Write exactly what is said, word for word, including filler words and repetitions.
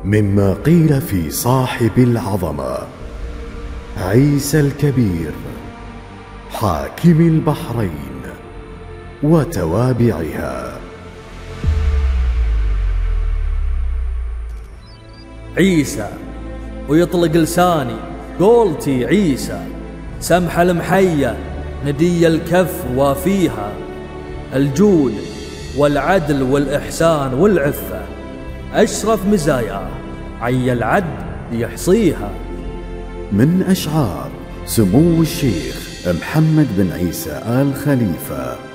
مما قيل في صاحب العظمة عيسى الكبير حاكم البحرين وتوابعها. عيسى ويطلق لساني قولتي عيسى، سمح المحية ندي الكف وافيها، الجود والعدل والإحسان والعفة أشرف مزاياه عي العد يحصيها. من أشعار سمو الشيخ محمد بن عيسى آل خليفة.